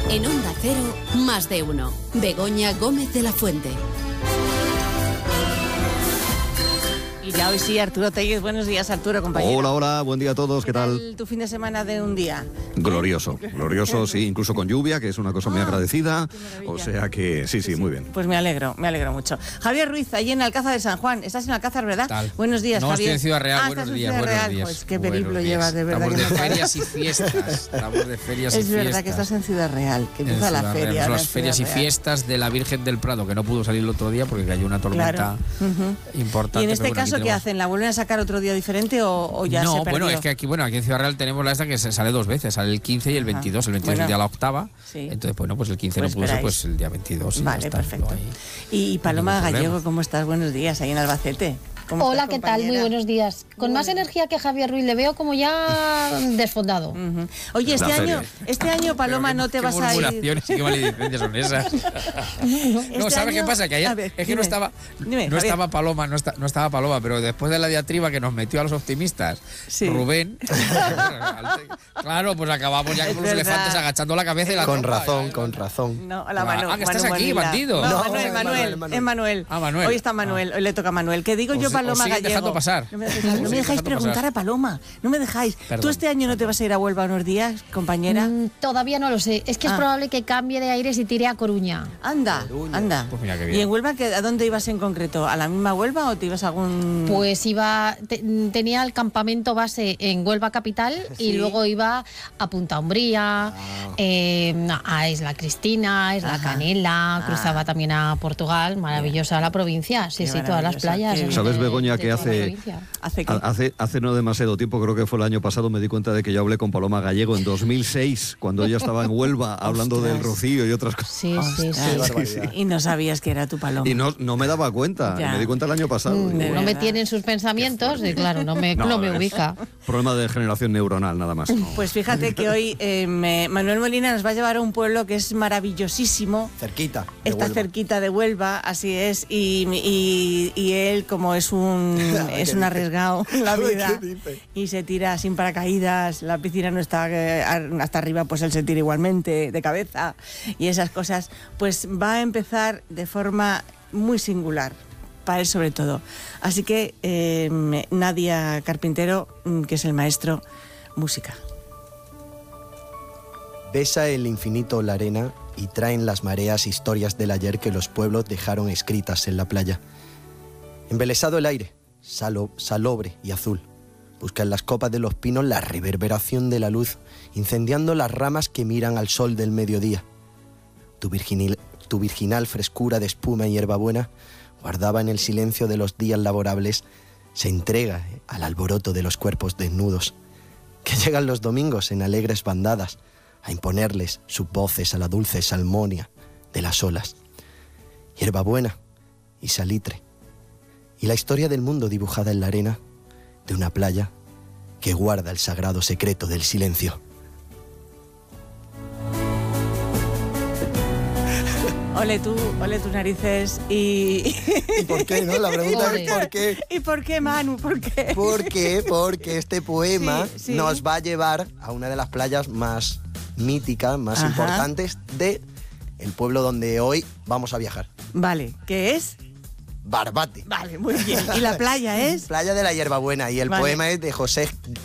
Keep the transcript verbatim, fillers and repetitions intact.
En Onda Cero, más de uno. Begoña Gómez de la Fuente. Y ya hoy sí, Arturo Tellez. Buenos días, Arturo, compañero. Hola, hola, buen día a todos, ¿qué, ¿Qué tal? tal? ¿Tu fin de semana de un día? Glorioso, glorioso, sí, incluso con lluvia, que es una cosa muy agradecida. O sea que sí, sí, sí, muy bien. Pues me alegro, me alegro mucho. Javier Ruiz, allí en Alcázar de San Juan. Estás en Alcázar, ¿verdad? Tal. Buenos días, no, Javier. No, estoy en Ciudad Real, ah, buenos estás días, en Ciudad buenos Real. días. Pues qué buenos periplo días. llevas, de verdad. Estamos que de no ferias y fiestas, estamos de ferias y es fiestas. Es verdad que estás en Ciudad Real, que empieza la feria. Real. Son las ferias y fiestas de la Virgen del Prado, que no pudo salir el otro día porque cayó una tormenta claro. uh-huh. importante. ¿Y en este pero bueno, caso qué tenemos... hacen? ¿La vuelven a sacar otro día diferente o, o ya no, se perdió? bueno, es que aquí, bueno, aquí en Ciudad Real tenemos la esta que se sale dos veces, sale el quince y el veintidós. El veintidós bueno, es el día de la octava, sí. Entonces, bueno, pues el quince pues no pudo ser, pues el día veintidós. Vale, está, perfecto. Y Paloma no Gallego, ¿cómo estás? Buenos días, ahí en Albacete. Hola, estás, ¿qué tal? Muy buenos días. Con más energía que Javier Ruiz, le veo como ya desfondado. Uh-huh. Oye, este año, este año, Paloma, no te qué vas a ir... ¿Qué murmuraciones y qué maledicencias son esas? No, este ¿sabes año... qué pasa? Que ayer ver, es que dime, no estaba dime, no estaba Paloma, no, está, no estaba Paloma, pero después de la diatriba que nos metió a los optimistas, sí. Rubén, claro, pues acabamos ya como los elefantes agachando la cabeza y la Con trompa, razón, ya, con razón. No, hola, Manu, ah, que estás Manu aquí, Manila. bandido. No, No, Manuel, Manuel, Manuel, es Manuel. Ah, Manuel. Hoy está Manuel, hoy le toca a Manuel. Que digo os, yo, Paloma os Gallego. Dejando pasar. No me dejáis, no me dejáis preguntar pasar. a Paloma, no me dejáis. Perdón. ¿Tú este año no te vas a ir a Huelva unos días, compañera? Mm, todavía no lo sé. Es que ah. es probable que cambie de aires y tire a Coruña. Anda, Coruña. anda. Pues mira qué bien. ¿Y en Huelva a dónde ibas en concreto? ¿A la misma Huelva o te ibas a algún...? Pues iba, te, tenía el campamento base en Huelva capital sí. y luego iba a Punta Umbría, ah. eh, a Isla Cristina, Isla Ajá. Canela, cruzaba ah. también a Portugal, maravillosa la provincia, sí, qué sí, todas las playas. ¿Sabes, Begoña, que hace, ¿Hace, hace, hace no demasiado tiempo, creo que fue el año pasado, me di cuenta de que yo hablé con Paloma Gallego en dos mil seis, cuando ella estaba en Huelva hablando del Rocío y otras cosas. Sí, sí, sí. sí, sí. Y no sabías que era tu Paloma. Y no, no me daba cuenta, me di cuenta el año pasado. Mm, no me tienen sus pensamientos y claro, no me, no, no me ubica. Problema de generación neuronal, nada más. No. Pues fíjate que hoy eh, me, Manuel Molina nos va a llevar a un pueblo que es maravillosísimo. Cerquita. Está Huelva. cerquita de Huelva, así es, y, y, y él, como es un, es un arriesgado en la vida y se tira sin paracaídas, la piscina no está eh, hasta arriba, pues él se tira igualmente de cabeza y esas cosas, pues va a empezar de forma muy singular, para él sobre todo. Así que eh, Nadia Carpintero, que es el maestro, música. Besa el infinito la arena y traen las mareas historias del ayer que los pueblos dejaron escritas en la playa. Embelesado el aire, salo, salobre y azul. Busca en las copas de los pinos la reverberación de la luz, incendiando las ramas que miran al sol del mediodía. Tu virginal, tu virginal frescura de espuma y hierbabuena, guardada en el silencio de los días laborables, se entrega al alboroto de los cuerpos desnudos, que llegan los domingos en alegres bandadas, a imponerles sus voces a la dulce salmonia de las olas. Hierbabuena y salitre, y la historia del mundo dibujada en la arena de una playa que guarda el sagrado secreto del silencio. Ole tú, ole tus narices y... ¿Y por qué, no? La pregunta es ¿por qué? ¿Y por qué, Manu? ¿Por qué? ¿Por qué? Porque este poema sí, sí. nos va a llevar a una de las playas más míticas, más Ajá. importantes de el pueblo donde hoy vamos a viajar. Vale, ¿qué es? Barbate. Vale, muy bien. ¿Y la playa es? Playa de la Hierbabuena. Y el vale. poema es de José